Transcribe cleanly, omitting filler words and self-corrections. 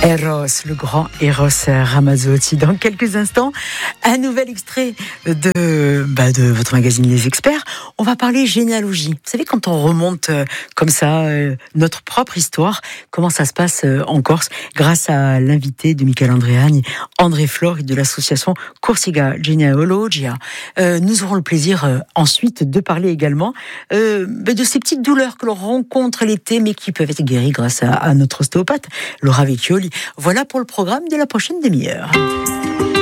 Eros, le grand Eros Ramazzotti. Dans quelques instants, un nouvel extrait de votre magazine Les Experts. On va parler généalogie. Vous savez, quand on remonte comme ça notre propre histoire, comment ça se passe en Corse, grâce à l'invité de Michael Andreani, André Flori de l'association Corsica Genealogia. Nous aurons le plaisir ensuite de parler également de ces petites douleurs que l'on rencontre l'été, mais qui peuvent être guéries grâce à notre ostéopathe, Laura Vecchioli. Voilà pour le programme de la prochaine demi-heure.